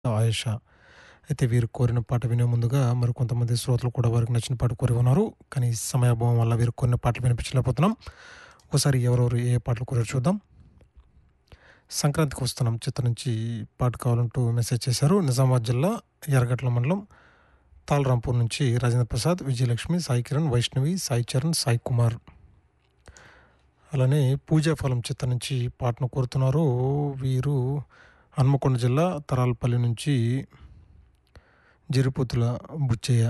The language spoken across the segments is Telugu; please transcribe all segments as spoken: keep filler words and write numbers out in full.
ఆయేషా. అయితే వీరు కోరిన పాట వినే ముందుగా మరి కొంతమంది శ్రోతలు కూడా వారికి నచ్చిన పాట కోరి ఉన్నారు. కానీ సమయాభావం వల్ల వీరు కొన్ని పాటలు వినిపించలేకపోతున్నాం. ఒకసారి ఎవరెవరు ఏ పాటలు కోరారో చూద్దాం. సంక్రాంతికి వస్తున్నాం చిత్రం నుంచి పాట కావాలంటూ మెసేజ్ చేశారు. నిజామాబాద్ జిల్లా ఎర్రగట్ల మండలం తాళరాంపూర్ నుంచి రాజేంద్ర ప్రసాద్, విజయలక్ష్మి, సాయి కిరణ్, వైష్ణవి, సాయి చరణ్, సాయి కుమార్. అలానే పూజా ఫలం చిత్రం నుంచి పాటను కోరుతున్నారు. వీరు హన్మకొండ జిల్లా తరాలపల్లి నుంచి జరిపోతుల బుచ్చయ్య.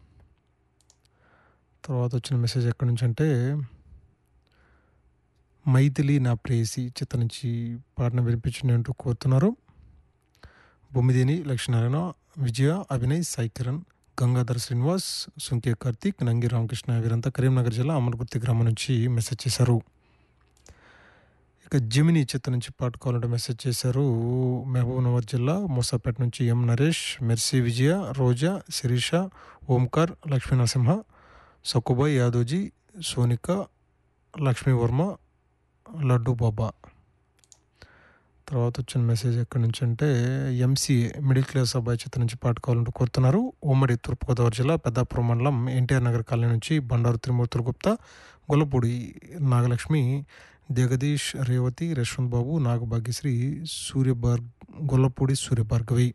తర్వాత వచ్చిన మెసేజ్ ఎక్కడి నుంచి అంటే మైథిలి నా ప్రేయసి చిత్రం నుంచి పాటను వినిపించండి అంటూ కోరుతున్నారు. బొమ్మిదేని లక్ష్మీనారాయణ, విజయ, అభినయ్, సాయి కిరణ్, గంగాధర్ శ్రీనివాస్, సుంకే కార్తీక్, నంగి రామకృష్ణ వీరంతా కరీంనగర్ జిల్లా అమర్గుర్తి గ్రామం నుంచి మెసేజ్ చేశారు. ఇక జమిని చిత్రం నుంచి పాట కావాలంటే మెసేజ్ చేశారు. మహబూబ్నగర్ జిల్లా మూసాపేట నుంచి ఎం నరేష్, మెర్సీ, విజయ, రోజా, శిరీష, ఓంకార్, లక్ష్మీ నరసింహ, సక్కుబాయ్, యాదోజీ, సోనిక, లక్ష్మీవర్మ, లడ్డు బాబా. తర్వాత వచ్చిన మెసేజ్ ఎక్కడి నుంచి అంటే ఎంసీఏ మిడిల్ క్లాస్ అబ్బాయి చిత్రం నుంచి పాట కావాలంటూ కోరుతున్నారు. ఉమ్మడి తూర్పుగోదావరి జిల్లా పెద్దాపురం మండలం ఎన్టీఆర్ నగర్ కాలనీ నుంచి బండారు త్రిమూర్తులు గుప్తా, గొల్లపూడి నాగలక్ష్మి, జగదీష్, రేవతి, యశ్వంత్ బాబు, నాగభాగ్యశ్రీ, సూర్యభార్ గొల్లపూడి సూర్యభార్గవి.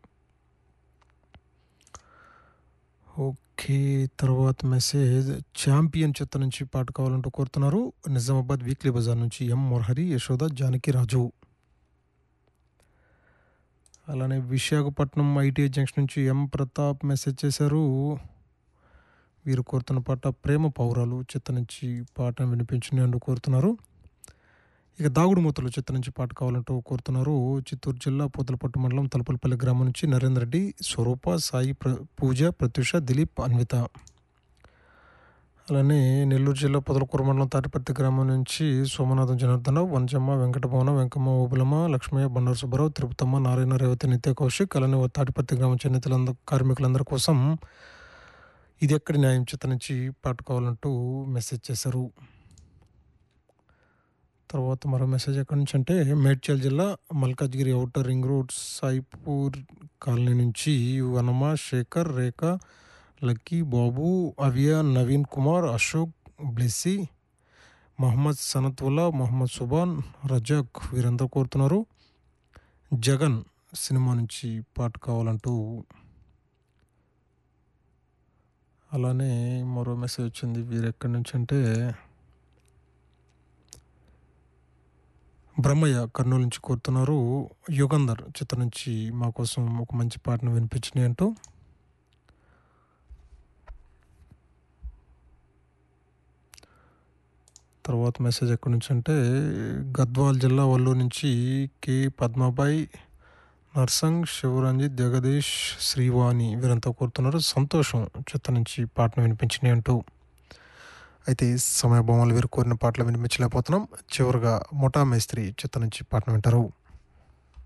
ఓకే, తర్వాత మెసేజ్ ఛాంపియన్ చిత్రం నుంచి పాట కావాలంటూ కోరుతున్నారు. నిజామాబాద్ వీక్లీ బజార్ నుంచి ఎం మురహరి, యశోద, జానకి రాజు. అలానే విశాఖపట్నం ఐటీఐ జంక్షన్ నుంచి ఎం ప్రతాప్ మెసేజ్ చేశారు. వీరు కోరుతున్న పాట ప్రేమ పౌరాలు చిత్రం నుంచి పాటను వినిపించండి అంటూ కోరుతున్నారు. ఇక దాగుడు మూతలు చిత్రం నుంచి పాట కావాలంటూ కోరుతున్నారు. చిత్తూరు జిల్లా పూతలపట్టు మండలం తలపలపల్లి గ్రామం నుంచి నరేంద్ర రెడ్డి, స్వరూప, సాయి, ప్ర పూజ, ప్రత్యూష, దిలీప్, అన్విత. అలానే నెల్లూరు జిల్లా పొదలకూరు మండలం తాటిపర్తి గ్రామం నుంచి సోమనాథం, జనార్దనరావు, వనజమ్మ, వెంకటభవన, వెంకమ్మ, ఓబులమ్మ, లక్ష్మయ్య, బండారు సుబ్బారావు, తిరుపతమ్మ, నారాయణ, రేవతి, నిత్య కౌశిక్. అలానే తాటిపర్తి గ్రామం చేనేతలందరూ కార్మికులందరి కోసం ఇది ఎక్కడి న్యాయం చిత్రం నుంచి పాట కావాలంటూ మెసేజ్ చేశారు. తర్వాత మరో మెసేజ్ ఎక్కడి నుంచి అంటే మేడ్చల్ జిల్లా Malkajgiri outer ring road Saipur colony నుంచి వనమ, శేఖర్, రేఖ, లక్కీ, బాబు, అవియా, నవీన్ కుమార్, అశోక్, బ్లెస్సీ, మహమ్మద్ సనత్వుల్లా, మహమ్మద్ సుబాన్, రజాక్ వీరంతా కోరుతున్నారు. జగన్ సినిమా నుంచి పాట కావాలంటూ. అలానే మరో మెసేజ్ వచ్చింది. వీరెక్కడి నుంచి అంటే బ్రహ్మయ్య కర్నూలు నుంచి కోరుతున్నారు. యుగంధర్ చిత్రం నుంచి మా కోసం ఒక మంచి పాటను వినిపించినాయి అంటూ. తర్వాత మెసేజ్ ఎక్కడి నుంచి అంటే గద్వాల్ జిల్లా వల్లూరు నుంచి కె పద్మాబాయి, నర్సంగ్, శివరంజిత్, జగదీష్, శ్రీవాణి వీరంతా కోరుతున్నారు. సంతోషం చిత్రం నుంచి పాటను వినిపించినాయి అంటూ. అయితే సమయభావాలు వీరు కోరిన పాటలు వినిపించలేకపోతున్నాం. చివరిగా ముఠా మేస్త్రి చిత్రం నుంచి పాటను వింటారు.